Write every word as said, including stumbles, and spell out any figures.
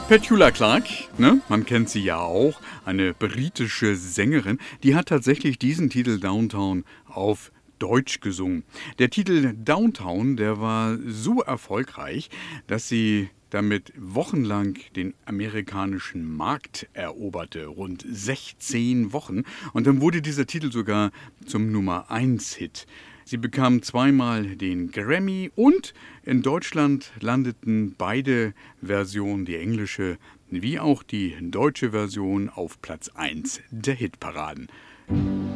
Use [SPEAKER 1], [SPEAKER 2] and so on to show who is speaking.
[SPEAKER 1] Petula Clark, ne? Man kennt sie ja auch, eine britische Sängerin, die hat tatsächlich diesen Titel Downtown auf Deutsch gesungen. Der Titel Downtown, der war so erfolgreich, dass sie damit wochenlang den amerikanischen Markt eroberte, rund sechzehn Wochen. Und dann wurde dieser Titel sogar zum Nummer eins Hit. Sie bekam zweimal den Grammy und in Deutschland landeten beide Versionen, die englische wie auch die deutsche Version, auf Platz eins der Hitparaden.